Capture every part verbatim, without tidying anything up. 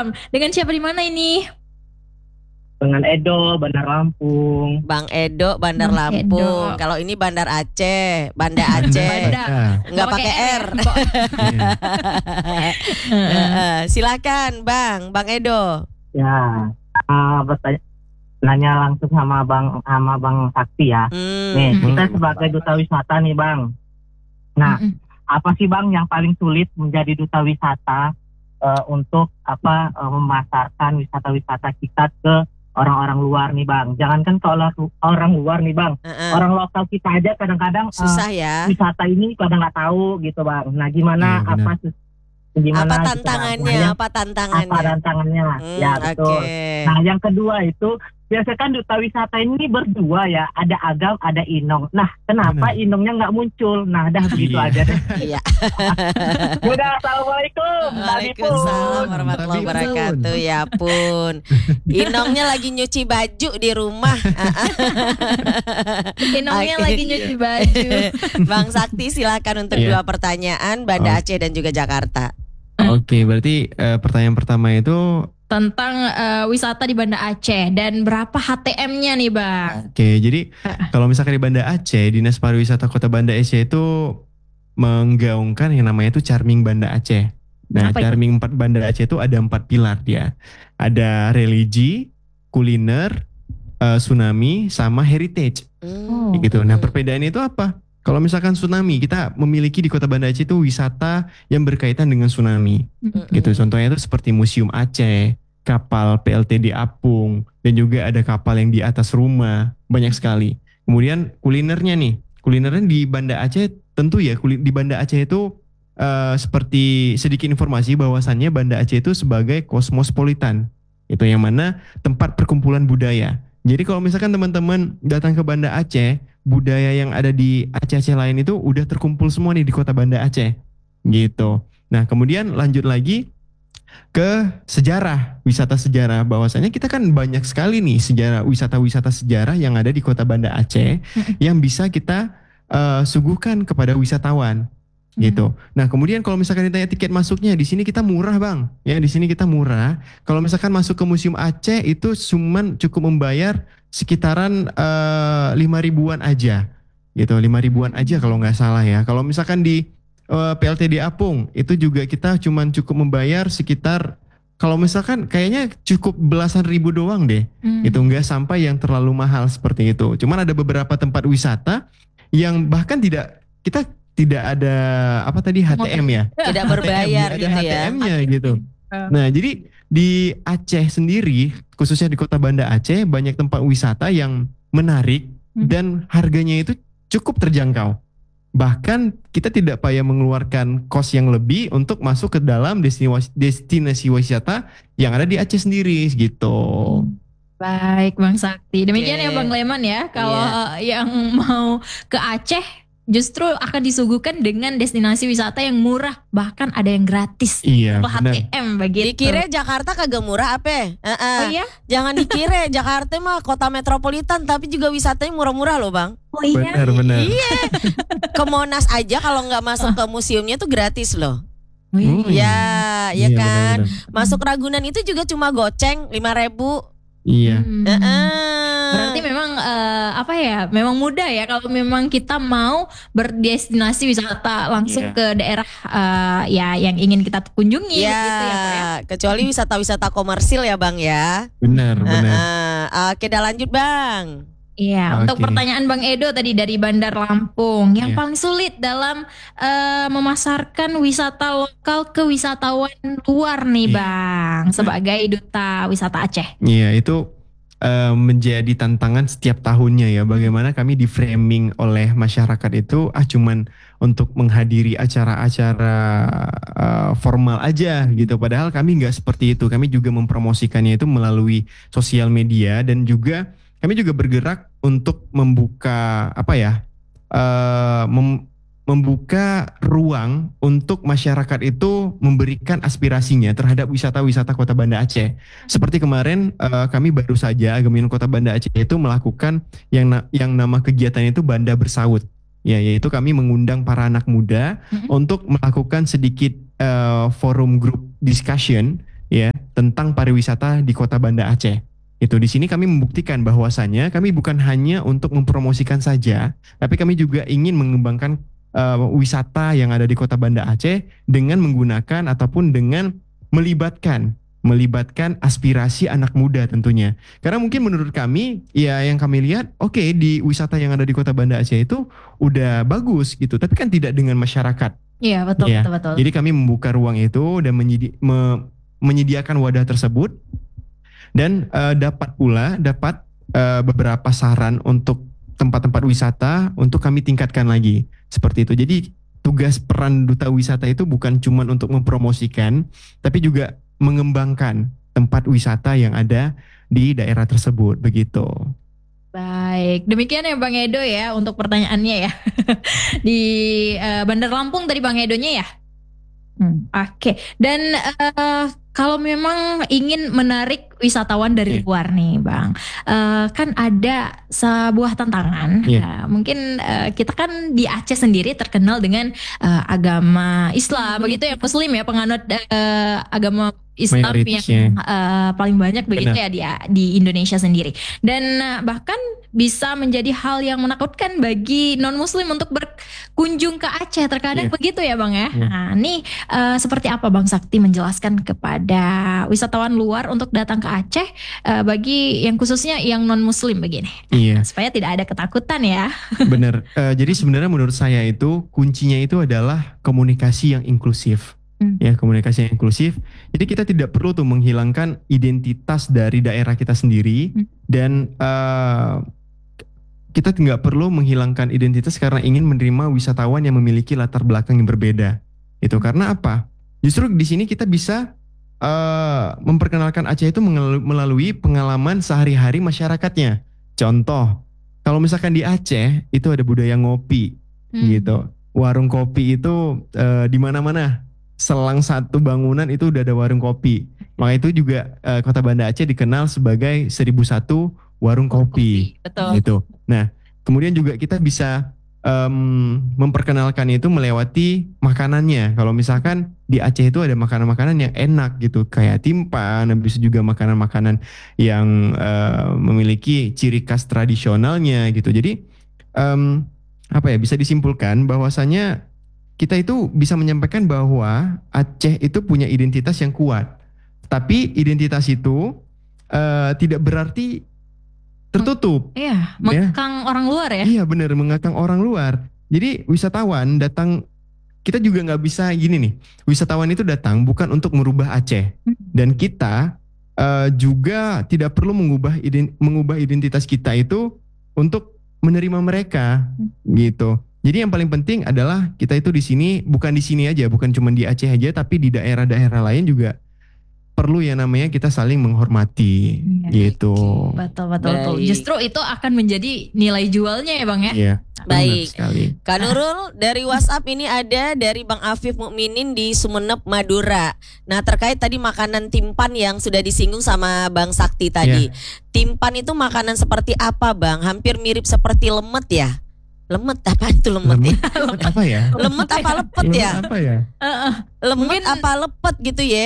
malam. Dengan siapa di mana ini? Dengan Edo, Bandar Lampung. Bang Edo, Bandar Bang Lampung. Edo. Kalau ini Bandar Aceh, Banda Aceh. Banda. Nggak Nggak pakai pakai R. R, Mbak. Heeh. Silakan, Bang, Bang Edo. Ya, uh, bertanya, nanya langsung sama Bang sama Bang Sakti ya. Hmm. Nih, Hmm. kita sebagai duta wisata nih, Bang. Nah, Mm-mm. apa sih Bang yang paling sulit menjadi duta wisata uh, untuk apa uh, memasarkan wisata-wisata kita ke orang-orang luar nih, Bang? Jangankan ke orang, orang luar nih, Bang. Heeh. Orang lokal kita aja kadang-kadang uh, Susah ya. wisata ini kadang nggak tahu gitu, Bang. Nah, gimana Iya, benar. apa sus- gimana Apa gitu, Bang? tantangannya? Nah, yang- Apa tantangannya? apa tantangannya? Hmm, Ya, betul. Oke. Nah, yang kedua itu biasa kan duta wisata ini berdua ya, ada Agam, ada Inong. Nah, kenapa Benar. Inongnya nggak muncul? Nah, dah begitu Iya. aja deh. Iya. Udah, assalamualaikum. Waalaikumsalam warahmatullahi Tapi wabarakatuh. Ya pun. Inongnya lagi nyuci baju di rumah. Inongnya Oke. lagi nyuci baju. Bang Sakti silakan untuk Iya. dua pertanyaan, Banda Oh. Aceh dan juga Jakarta. Oke, berarti eh, pertanyaan pertama itu Tentang eh, wisata di Banda Aceh dan berapa H T M-nya nih, Bang? Oke, jadi kalau misalkan di Banda Aceh, Dinas Pariwisata Kota Banda Aceh itu menggaungkan yang namanya itu Charming Banda Aceh. Nah, Apa itu? Charming empat Banda Aceh itu ada empat pilar dia. Ada religi, kuliner, eh, tsunami, sama heritage. Hmm. Oh. Gitu. Nah, perbedaannya itu apa? Kalau misalkan tsunami, kita memiliki di Kota Banda Aceh itu wisata yang berkaitan dengan tsunami. Mm-mm. Gitu. Contohnya itu seperti Museum Aceh, kapal P L T D Apung, dan juga ada kapal yang di atas rumah, banyak sekali. Kemudian kulinernya nih, kulinernya di Banda Aceh tentu ya, kuli- di Banda Aceh itu eh, seperti sedikit informasi bahwasannya Banda Aceh itu sebagai kosmopolitan, itu yang mana tempat perkumpulan budaya. Jadi kalau misalkan teman-teman datang ke Banda Aceh, budaya yang ada di Aceh-Aceh lain itu udah terkumpul semua nih di Kota Banda Aceh, gitu. Nah, kemudian lanjut lagi ke sejarah, wisata sejarah, bahwasanya kita kan banyak sekali nih sejarah, wisata-wisata sejarah yang ada di Kota Banda Aceh yang bisa kita eh, suguhkan kepada wisatawan, gitu. Nah, kemudian kalau misalkan ditanya tiket masuknya, di sini kita murah, Bang. Ya, di sini kita murah. Kalau misalkan masuk ke Museum Aceh itu cuman cukup membayar sekitaran eh, lima ribuan aja, gitu. Lima ribuan aja kalau nggak salah ya. Kalau misalkan di eh, P L T D Apung itu juga kita cuman cukup membayar sekitar, kalau misalkan kayaknya cukup belasan ribu doang deh. Hmm. Itu nggak sampai yang terlalu mahal seperti itu. Cuman ada beberapa tempat wisata yang bahkan tidak, kita tidak ada apa tadi H T M ya. Tidak H T M, berbayar ada gitu ya. H T M-nya gitu. Eh. Nah, jadi di Aceh sendiri, khususnya di Kota Banda Aceh, banyak tempat wisata yang menarik Hmm. dan harganya itu cukup terjangkau. Bahkan kita tidak payah mengeluarkan kos yang lebih untuk masuk ke dalam destinasi, destinasi wisata yang ada di Aceh sendiri gitu. Baik, Bang Sakti. Demikian Oke. ya, Bang Leman ya. Kalau yang mau ke Aceh justru akan disuguhkan dengan destinasi wisata yang murah, bahkan ada yang gratis. Iya, H benar. T M begitu. Dikira Jakarta kagak murah apa? Heeh. Oh iya? Jangan dikira Jakarta mah kota metropolitan tapi juga wisatanya murah-murah loh, Bang. Oh iya. Benar, benar. Iya. Ke Monas aja kalau nggak masuk ke museumnya tuh gratis loh. Oh iya. Hmm. Ya, ya Iya, kan. benar-benar. Masuk Ragunan itu juga cuma goceng lima ribu. Iya. Hmm. Heeh. Berarti memang eh, apa ya? Memang mudah ya kalau memang kita mau berdestinasi wisata langsung Iya. ke daerah eh, ya yang ingin kita kunjungi Ya, gitu ya, Pak ya. kecuali wisata-wisata komersil ya, Bang ya. Benar, benar. Heeh. Oke, dah lanjut, Bang. Iya, Oke. untuk pertanyaan Bang Edo tadi dari Bandar Lampung, yang Iya. paling sulit dalam eh, memasarkan wisata lokal ke wisatawan luar nih, Iya. Bang, sebagai duta wisata Aceh. Iya, itu eh, menjadi tantangan setiap tahunnya ya. Bagaimana kami di framing oleh masyarakat itu ah cuman untuk menghadiri acara-acara eh, formal aja gitu. Padahal kami nggak seperti itu. Kami juga mempromosikannya itu melalui sosial media, dan juga kami juga bergerak untuk membuka apa ya? eh, mem- membuka ruang untuk masyarakat itu memberikan aspirasinya terhadap wisata-wisata Kota Banda Aceh. Seperti kemarin eh, kami baru saja Agamian Kota Banda Aceh itu melakukan yang na- yang nama kegiatannya itu Banda Bersaut. Ya, yaitu kami mengundang para anak muda Mhm. untuk melakukan sedikit eh, forum group discussion ya tentang pariwisata di Kota Banda Aceh. Itu di sini kami membuktikan bahwasannya kami bukan hanya untuk mempromosikan saja, tapi kami juga ingin mengembangkan uh, wisata yang ada di Kota Banda Aceh dengan menggunakan ataupun dengan melibatkan melibatkan aspirasi anak muda tentunya. Karena mungkin menurut kami, ya yang kami lihat, oke okay, di wisata yang ada di Kota Banda Aceh itu udah bagus gitu, tapi kan tidak dengan masyarakat. Iya betul, Ya. betul betul. Jadi kami membuka ruang itu dan menyedi- me- menyediakan wadah tersebut dan uh, dapat pula dapat uh, beberapa saran untuk tempat-tempat wisata untuk kami tingkatkan lagi seperti itu. Jadi tugas peran duta wisata itu bukan cuma untuk mempromosikan, tapi juga mengembangkan tempat wisata yang ada di daerah tersebut begitu. Baik, demikian ya Bang Edo ya untuk pertanyaannya ya. Di uh, Bandar Lampung tadi Bang Edonya ya. Hmm, Oke, okay. Dan uh, kalau memang ingin menarik wisatawan dari yeah. luar nih Bang, uh, kan ada sebuah tantangan. Yeah. Uh, mungkin uh, kita kan di Aceh sendiri terkenal dengan uh, agama Islam, begitu ya, Muslim ya, penganut uh, agama Islam yang uh, paling banyak begitu ya di, di Indonesia sendiri. Dan uh, bahkan bisa menjadi hal yang menakutkan bagi non-muslim untuk berkunjung ke Aceh. Terkadang yeah. begitu ya Bang ya. Yeah. Nah ini uh, seperti apa Bang Sakti menjelaskan kepada wisatawan luar untuk datang ke Aceh uh, bagi yang khususnya yang non-muslim begini. Iya. Supaya tidak ada ketakutan ya. Benar. Uh, jadi sebenarnya menurut saya itu kuncinya itu adalah komunikasi yang inklusif. Ya, komunikasi yang inklusif. Jadi kita tidak perlu tuh menghilangkan identitas dari daerah kita sendiri hmm. dan uh, kita nggak perlu menghilangkan identitas karena ingin menerima wisatawan yang memiliki latar belakang yang berbeda. Itu karena apa? Justru di sini kita bisa uh, memperkenalkan Aceh itu melalui pengalaman sehari-hari masyarakatnya. Contoh, kalau misalkan di Aceh itu ada budaya ngopi, hmm. gitu. Warung kopi itu uh, di mana-mana. Selang satu bangunan itu udah ada warung kopi. Maka itu juga uh, Kota Banda Aceh dikenal sebagai seribu satu warung kopi. Betul. Gitu. Nah, kemudian juga kita bisa um, memperkenalkan itu melewati makanannya. Kalau misalkan di Aceh itu ada makanan-makanan yang enak gitu, kayak timpan, bisa juga makanan-makanan yang uh, memiliki ciri khas tradisionalnya gitu. Jadi um, apa ya, bisa disimpulkan bahwasanya kita itu bisa menyampaikan bahwa Aceh itu punya identitas yang kuat. Tapi identitas itu uh, tidak berarti tertutup. Iya, mengekang ya. Orang luar ya. Iya benar, mengekang orang luar. Jadi wisatawan datang, kita juga nggak bisa gini nih. Wisatawan itu datang bukan untuk merubah Aceh. Dan kita uh, juga tidak perlu mengubah ident- mengubah identitas kita itu untuk menerima mereka gitu. Jadi yang paling penting adalah kita itu di sini, bukan di sini aja, bukan cuma di Aceh aja, tapi di daerah-daerah lain juga perlu yang namanya kita saling menghormati, ya, gitu. Betul, betul, betul. Justru itu akan menjadi nilai jualnya ya Bang ya. Iya. Baik. Kak Nurul, dari WhatsApp ini ada dari Bang Afif Mukminin di Sumeneb, Madura. Nah terkait tadi makanan timpan yang sudah disinggung sama Bang Sakti tadi. Ya. Timpan itu makanan seperti apa Bang? Hampir mirip seperti lemet ya? Lemet apa itu lemet, lemet, ya? lemet apa ya? Lemet apa lepet ya? Lemet apa ya? Uh, lemet mungkin apa lepet gitu ya?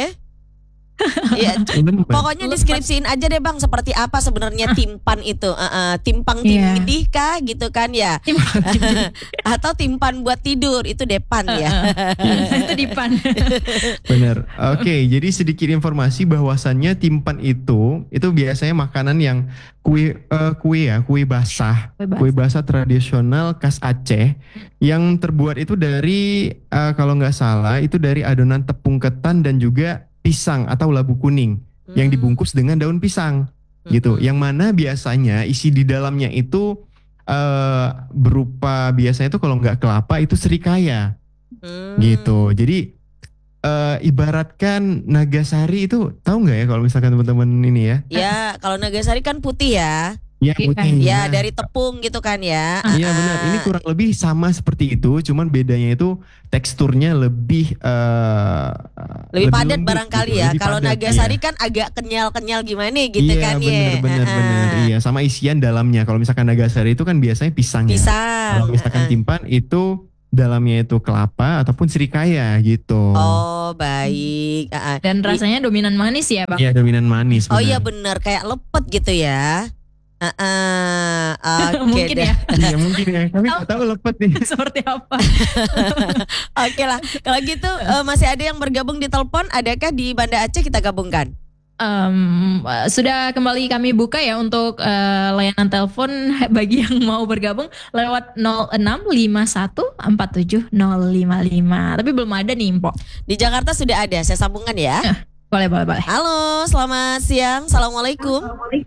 Ya, pokoknya deskripsiin aja deh Bang seperti apa sebenarnya timpan itu. Uh, uh, timpang timidih kah gitu kan ya? Atau timpan buat tidur itu depan uh, ya. Uh, itu dipan. Benar. Oke, okay, jadi sedikit informasi bahwasannya timpan itu itu biasanya makanan yang kue uh, kue ya, kue basah. Kue basah, kue basah tradisional khas Aceh yang terbuat itu dari uh, kalau nggak salah itu dari adonan tepung ketan dan juga pisang atau labu kuning hmm. yang dibungkus dengan daun pisang hmm. gitu. Yang mana biasanya isi di dalamnya itu uh, berupa biasanya itu kalau nggak kelapa itu serikaya hmm. gitu. Jadi uh, ibaratkan Nagasari itu tahu nggak ya kalau misalkan teman-teman ini ya? Ya kalau Nagasari kan putih ya. Ya, putih, ya, ya dari tepung gitu kan ya. Iya benar. Ini kurang lebih sama seperti itu, cuman bedanya itu teksturnya lebih uh, lebih, lebih padat barangkali gitu. Ya. Kalau Nagasari ya. Kan agak kenyal-kenyal gimana gitu iya, kan bener, ya. Benar benar iya, sama isian dalamnya. Kalau misalkan Nagasari itu kan biasanya pisang. Pisang. Ya. Kalau misalkan timpan itu dalamnya itu kelapa ataupun srikaya gitu. Oh baik. Uh, Dan rasanya dominan manis ya Bang? Iya dominan manis. Oh benar. iya benar kayak lepet gitu ya. Uh, uh, okay Mungkin dah. ya. Iya mungkin ya. Kami nggak tahu lepet nih. Seperti apa? Oke lah. Kalau gitu uh, masih ada yang bergabung di telepon. Adakah di Banda Aceh kita gabungkan? Um, sudah kembali kami buka ya untuk uh, layanan telepon bagi yang mau bergabung lewat nol enam lima satu empat tujuh nol lima lima. Tapi belum ada nih Mpok. Di Jakarta sudah ada. Saya sambungkan ya. Boleh, boleh, boleh. Halo, selamat siang. Assalamualaikum.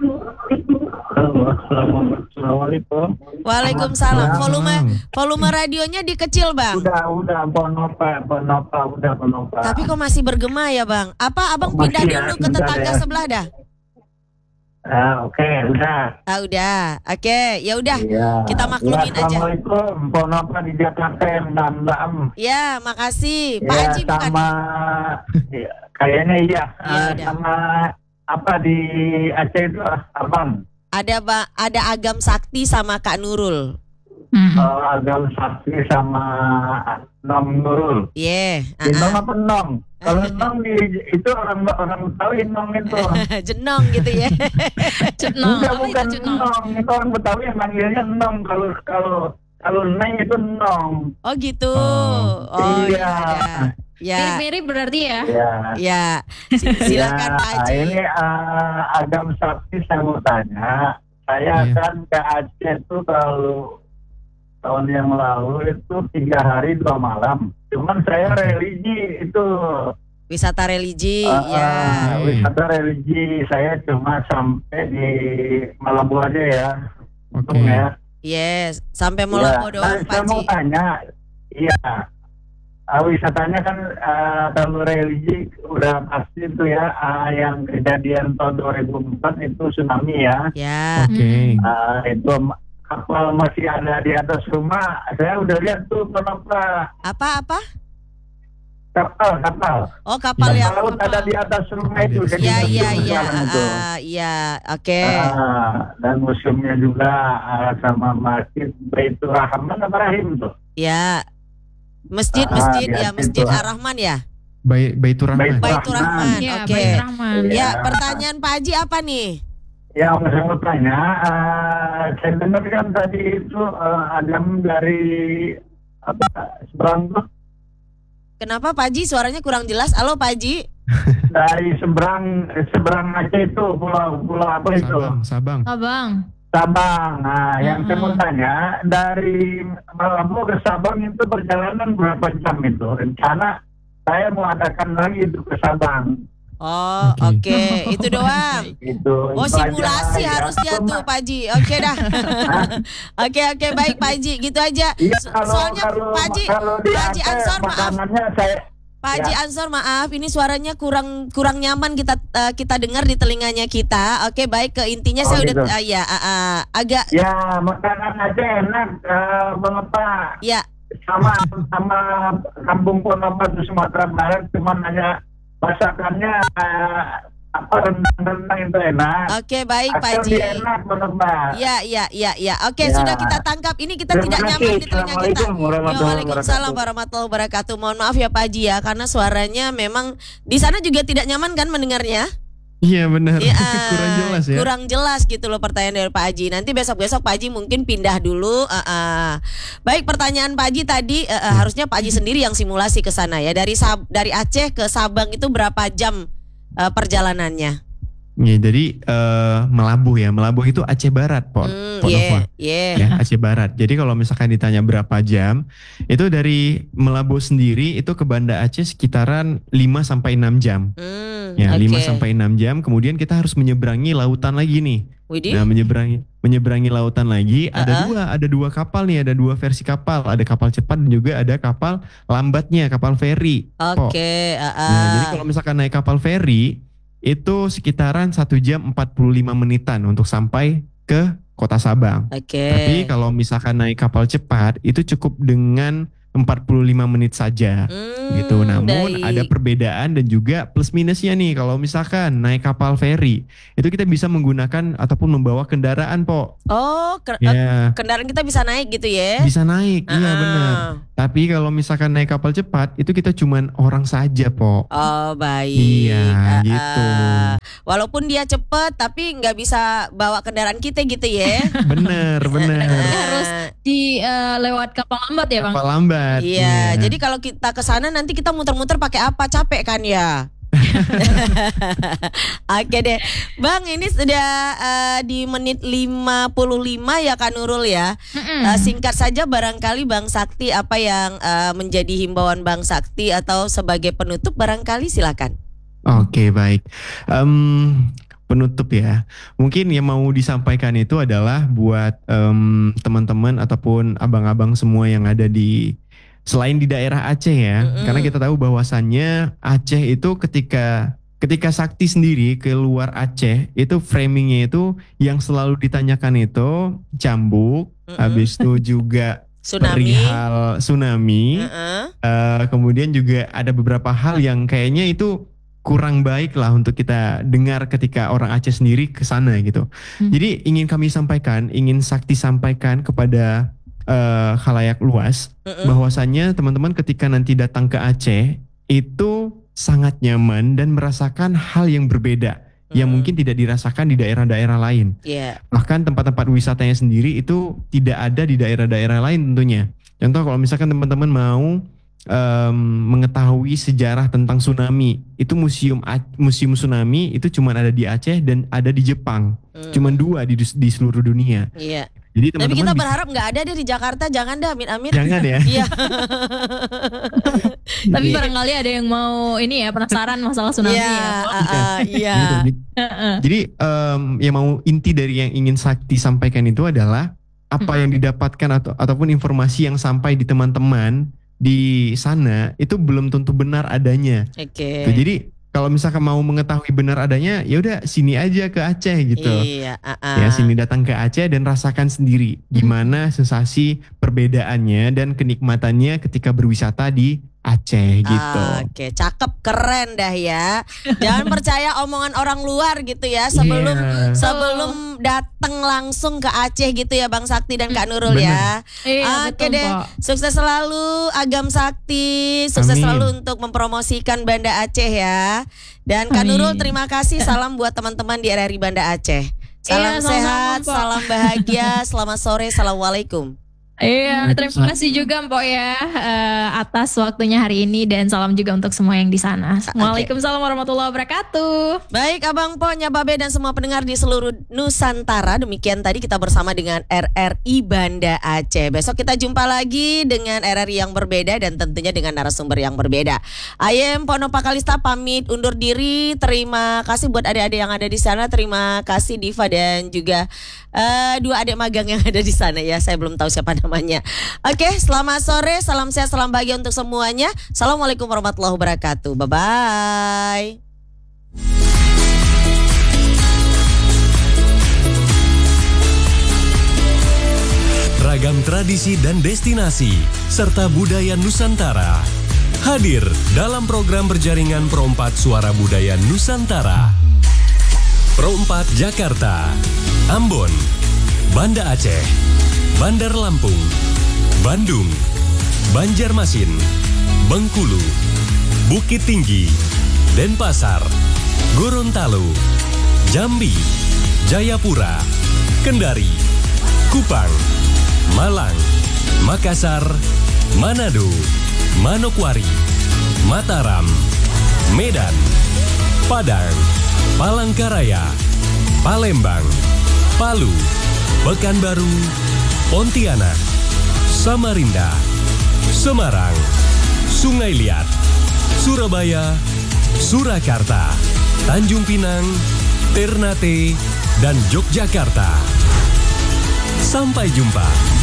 Assalamualaikum. Waalaikumsalam. Volume volume radionya dikecil bang. Udah, udah, Bonopa, Bonopa, udah Bonopa. Tapi kok masih bergema ya bang? Apa abang Masih pindah ya, dulu ke bentar tetangga ya. sebelah dah? Ah, oke, udah. Ah udah, oke, ya udah. Iya. Kita maklumin aja. Assalamualaikum, Bonopa di Jakarta yang Mbak. Ya, makasih. Pak Ya, Haji bukan? sama, ya, kayaknya iya. Ya, Ah, udah. sama apa di Aceh itu ah, abang. Ada ba ada Agam Sakti sama Kak Nurul. Mhm. Oh, Agam Sakti sama Nom Nurul. Iya. Di Nom apa Nom? Kalau Nom di, itu orang orang Betawi Nom itu. Jenong gitu ya. Cutnong, Enggak, apa bukan itu cutnong? Nom. Itu orang Betawi yang manggilnya Nom. Kalau kalau kalau Neng itu Nom. Oh gitu. Oh. Oh Iya. iya. Ya. Mirip-mirip berarti ya. Ya. Ya. Si- Silakan Ya, Pak Haji. ini uh, Agam Sakti saya mau tanya. Saya Iya. kan ke Aceh itu kalau tahun yang lalu itu tiga hari dua malam. Cuman saya Oke. religi itu Wisata religi, uh, ya. uh, wisata religi. Saya cuma sampai di Malabo aja ya. Oke. Untung ya. Yes, sampai Ya. Malabo Nah, doang saya Pak mau Haji. tanya, iya. Uh, wisatanya kan uh, kalau religi udah pasti itu ya, uh, yang kejadian tahun dua ribu empat itu tsunami ya. Ya. Oke. Hmm. Uh, itu m- kapal masih ada di atas rumah. Saya udah lihat tuh kenapa Apa-apa? kapal kapal Oh, kapal yang laut ada di atas rumah itu. Jadi Ya, nggak ya, bisa ya, jalan itu. ah, ya, oke. Ah, dan museumnya juga uh, sama masjid Baitur Rahman apa Rahim tuh. Ya. Masjid, Ah, masjid, di ya, atas Masjid itu. Ar-Rahman ya. Baik, Baitur Rahman. Baitur Baitur Rahman. Ya, Oke. Baik Rahman. Iya. Ya, pertanyaan Pak Haji apa nih? Ya, saya mau tanya, uh, saya dengar kan tadi itu uh, Adam dari apa seberang tuh, Kenapa Pak Haji suaranya kurang jelas? Halo Pak Haji. dari seberang seberang Aceh itu pulau pulau apa itu? Sabang, Sabang. Abang. Sabang. Nah, yang saya mau Mm-mm. tanya dari Malabo ke Sabang itu perjalanan berapa jam itu? Rencana saya mau adakan lagi itu ke Sabang. Oh, Oke. oke. Itu doang. Itu. Oh, itu aja. simulasi Ya, harusnya cuma- tuh Pak Haji. Oke dah. Oke, oke, baik Pak Haji. Gitu aja. Iya, So- kalau Soalnya kalau Pak Haji, kalau di Pak Haji Aceh Ansor, maaf. makanannya saya Pak Haji Ya. Ansor, maaf, ini suaranya kurang kurang nyaman kita eh, kita dengar di telinganya kita. Oke, baik, ke intinya Oh, saya gitu. udah ah, ya ah, ah, agak ya makanan aja enak, uh, mengapa ya. sama sama kampung Ponopa di Sumatera Barat, cuman hanya masakannya uh, apa rendang-rendang itu enak. Oke, baik Pak Asal Haji. dia enak Ponopa. Ya, ya, ya, ya. Oke, Ya. sudah kita tangkap. Ini kita Terima tidak kasih. nyaman di telinga kita. Assalamualaikum Ya, warahmatullahi Waalaikumsalam wabarakatuh. warahmatullahi wabarakatuh. Mohon maaf ya Pak Haji ya, karena suaranya memang di sana juga tidak nyaman kan mendengarnya? Iya benar. Ya, Kurang jelas ya. Kurang jelas gitu loh pertanyaan dari Pak Haji. Nanti besok-besok Pak Haji mungkin pindah dulu. Uh, uh. Baik, pertanyaan Pak Haji tadi uh, uh, harusnya Pak Haji sendiri yang simulasi ke sana ya. Dari Sab dari Aceh ke Sabang itu berapa jam uh, perjalanannya? Ya, jadi eh, Melabuh ya. Melabuh itu Aceh Barat, Pon. Hmm, Ponova. yeah, yeah. Ya, Aceh Barat. Jadi kalau misalkan ditanya berapa jam, itu dari Melabuh sendiri itu ke Banda Aceh sekitaran lima sampai enam jam. Hmm, Ya, oke. lima sampai enam jam. Kemudian kita harus menyeberangi lautan lagi nih. Widih. Nah, menyeberangi menyeberangi lautan lagi ada Uh-uh. dua, ada dua kapal nih, ada dua versi kapal, ada kapal cepat dan juga ada kapal lambatnya, kapal feri. Oke, uh, uh. Nah, jadi kalau misalkan naik kapal feri itu sekitaran satu jam empat puluh lima menitan untuk sampai ke kota Sabang. Oke. Okay. Tapi kalau misalkan naik kapal cepat itu cukup dengan empat puluh lima menit saja hmm, gitu. Namun baik. Ada perbedaan dan juga plus minusnya nih. Kalau misalkan naik kapal feri itu kita bisa menggunakan ataupun membawa kendaraan, Po. Oh, ke- ya. kendaraan kita bisa naik gitu ya? Bisa naik, uh-uh. iya benar. Tapi kalau misalkan naik kapal cepat itu kita cuman orang saja, Po. Oh, baik. Iya, uh-uh. gitu. Walaupun dia cepat tapi nggak bisa bawa kendaraan kita gitu ya? Bener, bener. Harus di uh, lewat kapal lambat ya, Bang? Kapal lambat. Iya, ya. Jadi kalau kita ke sana nanti kita muter-muter pakai apa? Capek kan ya? Oke deh, Bang, ini sudah uh, di menit lima puluh lima ya Kak Nurul ya. uh, Singkat saja barangkali Bang Sakti apa yang uh, menjadi himbauan Bang Sakti atau sebagai penutup barangkali silakan. Oke, baik. Um, penutup ya, mungkin yang mau disampaikan itu adalah buat um, teman-teman ataupun abang-abang semua yang ada di selain di daerah Aceh ya, mm-hmm. karena kita tahu bahwasannya Aceh itu ketika ketika Sakti sendiri keluar Aceh itu framingnya itu yang selalu ditanyakan itu cambuk, mm-hmm. habis itu juga tsunami, perihal tsunami, mm-hmm. uh, kemudian juga ada beberapa hal yang kayaknya itu kurang baik lah untuk kita dengar ketika orang Aceh sendiri ke sana gitu. Hmm. Jadi ingin kami sampaikan, ingin Sakti sampaikan kepada uh, khalayak luas uh-uh. bahwasannya teman-teman ketika nanti datang ke Aceh itu sangat nyaman dan merasakan hal yang berbeda uh-uh. yang mungkin tidak dirasakan di daerah-daerah lain. Yeah. Bahkan tempat-tempat wisatanya sendiri itu tidak ada di daerah-daerah lain tentunya. Contoh kalau misalkan teman-teman mau Um, mengetahui sejarah tentang tsunami, itu museum museum tsunami itu cuma ada di Aceh dan ada di Jepang, hmm. cuma dua di di seluruh dunia. Iya. Jadi teman-teman. Tapi kita berharap nggak ada deh di Jakarta, jangan dah, amin amin. Jangan ya. Iya. Tapi barangkali ada yang mau ini ya penasaran masalah tsunami ya. ya. Iya. Jadi um, yang mau inti dari yang ingin Sakti sampaikan itu adalah apa hmm. yang didapatkan atau ataupun informasi yang sampai di teman-teman di sana itu belum tentu benar adanya. Oke. Okay. Jadi kalau misalkan mau mengetahui benar adanya, ya udah sini aja ke Aceh gitu. Iya. Uh-uh. Ya sini datang ke Aceh dan rasakan sendiri gimana sensasi perbedaannya dan kenikmatannya ketika berwisata di Aceh gitu. Oke, cakep, keren dah ya. Jangan percaya omongan orang luar gitu ya sebelum yeah. sebelum datang langsung ke Aceh gitu ya Bang Sakti dan Kak Nurul. Bener. Ya. Iya, Oke betul, deh, Pak. Sukses selalu Agam Sakti, sukses Amin. selalu untuk mempromosikan Banda Aceh ya. Dan Kak Amin. Nurul terima kasih, salam buat teman-teman di R R I Banda Aceh. Salam iya, sehat, sama-sama, salam bahagia, selamat sore, assalamualaikum. Iya, terima kasih juga Mpok ya uh, atas waktunya hari ini dan salam juga untuk semua yang di sana. Waalaikumsalam warahmatullahi wabarakatuh. Baik Abang Po, Nyababe dan semua pendengar di seluruh Nusantara. Demikian tadi kita bersama dengan R R I Banda Aceh. Besok kita jumpa lagi dengan R R I yang berbeda dan tentunya dengan narasumber yang berbeda. Ayem Pono Pakalista pamit undur diri. Terima kasih buat adik-adik yang ada di sana. Terima kasih Diva dan juga uh, dua adik magang yang ada di sana ya. Saya belum tahu siapa namanya. Oke, selamat sore, salam sehat, salam bahagia untuk semuanya. Assalamualaikum warahmatullahi wabarakatuh. Bye-bye. Ragam tradisi dan destinasi serta budaya Nusantara hadir dalam program berjaringan Pro empat Suara Budaya Nusantara. Pro empat Jakarta, Ambon, Banda Aceh, Bandar Lampung, Bandung, Banjarmasin, Bengkulu, Bukit Tinggi, Denpasar, Gorontalo, Jambi, Jayapura, Kendari, Kupang, Malang, Makassar, Manado, Manokwari, Mataram, Medan, Padang, Palangkaraya, Palembang, Palu, Pekanbaru, Pontianak, Samarinda, Semarang, Sungai Liat, Surabaya, Surakarta, Tanjung Pinang, Ternate, dan Yogyakarta. Sampai jumpa.